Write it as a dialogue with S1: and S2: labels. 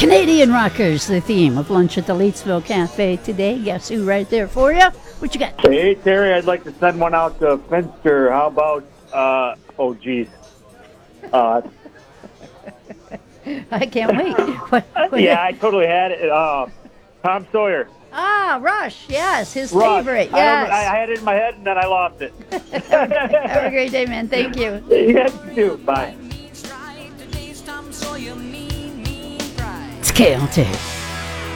S1: Canadian Rockers, the theme of Lunch at the Leetsville Cafe today. Guess who right there for you? What you got?
S2: Hey, Terry, I'd like to send one out to Finster. How about, oh, geez.
S1: I can't wait. What
S2: Yeah, I totally had it. Tom Sawyer.
S1: Ah, Rush. Yes, his
S2: Rush.
S1: favorite.
S2: I
S1: Yes.
S2: had it in my head, and then I lost it.
S1: Have a great day, man. Thank you.
S2: Yes, you do. Bye.
S1: It's KLT.